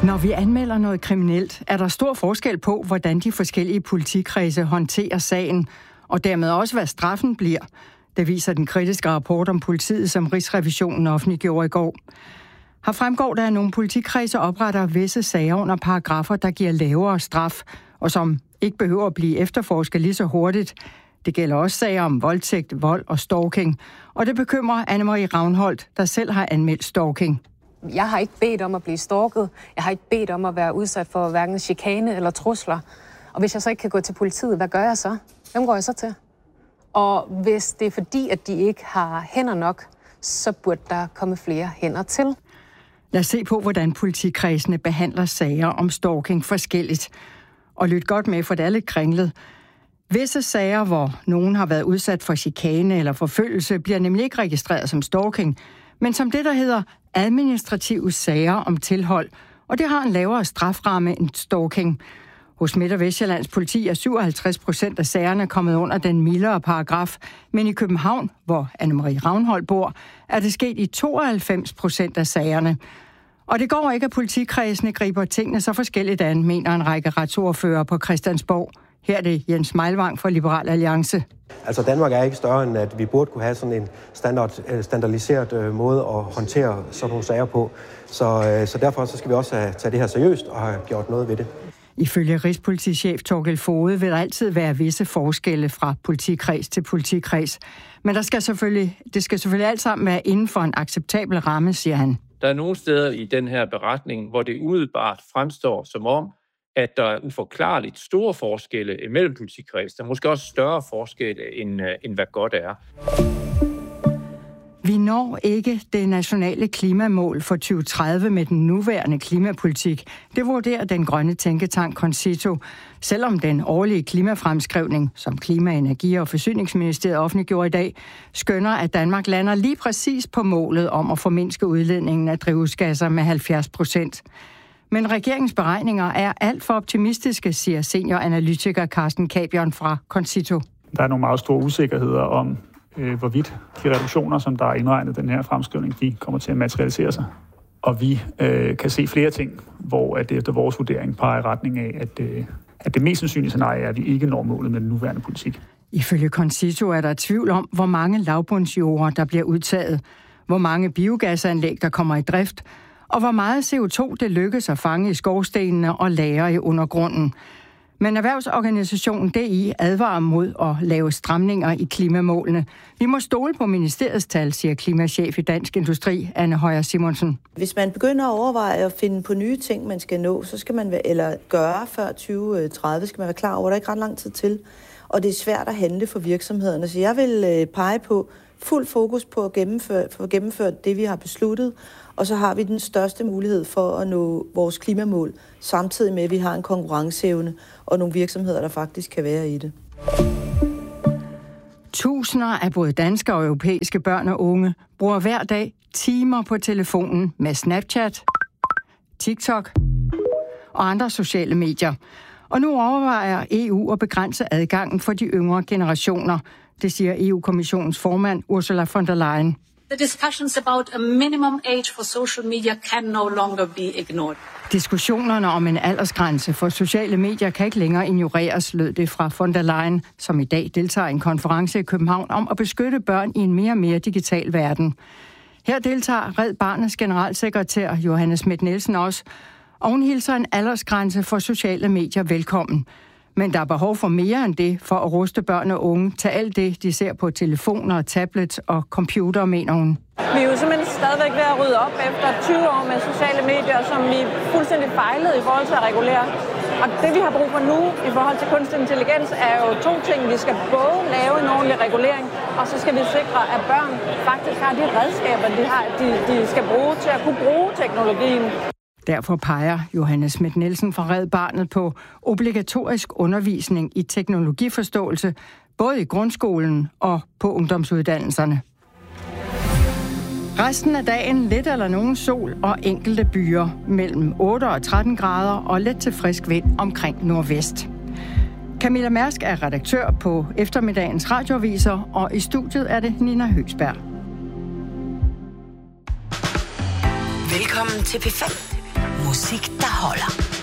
Når vi anmelder noget kriminelt, er der stor forskel på, hvordan de forskellige politikredse håndterer sagen, og dermed også, hvad straffen bliver. Det viser den kritiske rapport om politiet, som Rigsrevisionen offentliggjorde i går. Her fremgår der, at nogle politikredse opretter visse sager under paragrafer, der giver lavere straf, og som ikke behøver at blive efterforsket lige så hurtigt. Det gælder også sager om voldtægt, vold og stalking. Og det bekymrer Anne-Marie Ravnholt, der selv har anmeldt stalking. Jeg har ikke bedt om at blive stalket. Jeg har ikke bedt om at være udsat for hverken chikane eller trusler. Og hvis jeg så ikke kan gå til politiet, hvad gør jeg så? Hvem går jeg så til? Og hvis det er fordi, at de ikke har hænder nok, så burde der komme flere hænder til. Lad os se på, hvordan politikredsene behandler sager om stalking forskelligt. Og lyt godt med, for det er lidt kringlet. Visse sager, hvor nogen har været udsat for chikane eller forfølgelse, bliver nemlig ikke registreret som stalking, men som det, der hedder administrative sager om tilhold, og det har en lavere straframme end stalking. Hos Midt- og Vestjyllands politi er 57% af sagerne kommet under den mildere paragraf, men i København, hvor Anne-Marie Ravnholt bor, er det sket i 92% af sagerne. Og det går ikke, at politikredsene griber tingene så forskelligt an, mener en række retsordfører på Christiansborg. Her er det Jens Meilvang fra Liberal Alliance. Altså Danmark er ikke større, end at vi burde kunne have sådan en standardiseret måde at håndtere sådan nogle sager på. Så derfor så skal vi også tage det her seriøst og have gjort noget ved det. Ifølge Rigspolitichef Thorkild Foged vil der altid være visse forskelle fra politikreds til politikreds. Men det skal selvfølgelig alt sammen være inden for en acceptabel ramme, siger han. Der er nogle steder i den her beretning, hvor det umiddelbart fremstår som om, at der er uforklarligt store forskelle imellem politikreds. Der er måske også større forskelle, end hvad godt er. Vi når ikke det nationale klimamål for 2030 med den nuværende klimapolitik. Det vurderer den grønne tænketank Concito, selvom den årlige klimafremskrivning, som Klima-, Energi- og Forsyningsministeriet offentliggjorde i dag, skønner, at Danmark lander lige præcis på målet om at formindske udledningen af drivhusgasser med 70%. Men regeringens beregninger er alt for optimistiske, siger senioranalytiker Carsten Kabjørn fra Concito. Der er nogle meget store usikkerheder om, hvorvidt de reduktioner, som der er indregnet den her fremskrivning, de kommer til at materialisere sig. Og vi kan se flere ting, hvor det efter vores vurdering peger i retning af, at det mest sandsynlige scenarie er, at vi ikke når målet med den nuværende politik. Ifølge Concito er der tvivl om, hvor mange lavbundsjorder, der bliver udtaget, hvor mange biogasanlæg, der kommer i drift, og hvor meget CO2 det lykkes at fange i skorstenene og lagre i undergrunden. Men erhvervsorganisationen DI advarer mod at lave stramninger i klimamålene. Vi må stole på ministeriets tal, siger klimachef i Dansk Industri, Anne Højer Simonsen. Hvis man begynder at overveje at finde på nye ting, man skal nå, så skal man gøre før 2030, skal man være klar over, der er ikke ret lang tid til. Og det er svært at handle for virksomhederne. Så jeg vil pege på fuld fokus på at gennemføre det, vi har besluttet. Og så har vi den største mulighed for at nå vores klimamål, samtidig med, at vi har en konkurrenceevne og nogle virksomheder, der faktisk kan være i det. Tusinder af både danske og europæiske børn og unge bruger hver dag timer på telefonen med Snapchat, TikTok og andre sociale medier. Og nu overvejer EU at begrænse adgangen for de yngre generationer. Det siger EU-kommissionens formand Ursula von der Leyen. The discussions about a minimum age for social media can no longer be ignored. Diskussionerne om en aldersgrænse for sociale medier kan ikke længere ignoreres, lød det fra von der Leyen, som i dag deltager i en konference i København om at beskytte børn i en mere og mere digital verden. Her deltager Red Barnets generalsekretær Johanne Schmidt-Nielsen også, og hun hilser en aldersgrænse for sociale medier velkommen. Men der er behov for mere end det for at ruste børn og unge til alt det, de ser på telefoner, tablets og computer, mener hun. Vi er jo simpelthen stadigvæk ved at rydde op efter 20 år med sociale medier, som vi fuldstændig fejlede i forhold til at regulere. Og det, vi har brug for nu i forhold til kunstig intelligens, er jo to ting. Vi skal både lave en ordentlig regulering, og så skal vi sikre, at børn faktisk har de redskaber, de skal bruge til at kunne bruge teknologien. Derfor peger Johanne Schmidt-Nielsen fra Red Barnet på obligatorisk undervisning i teknologiforståelse, både i grundskolen og på ungdomsuddannelserne. Resten af dagen lidt eller nogen sol og enkelte byer mellem 8 og 13 grader og let til frisk vind omkring nordvest. Camilla Mærsk er redaktør på eftermiddagens radioaviser, og i studiet er det Nina Høgsberg. Velkommen til P5. Musik, der holder.